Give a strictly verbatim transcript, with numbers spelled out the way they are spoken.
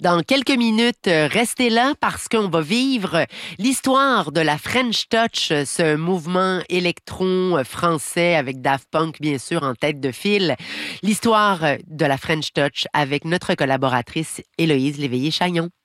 Dans quelques minutes, euh, restez là parce qu'on va vivre l'histoire de la French Touch, euh, ce mouvement électron euh, français avec Daft Punk, bien sûr, en tête de file. L'histoire euh, de la French Touch avec notre collaboratrice Héloïse Léveillé-Chagnon.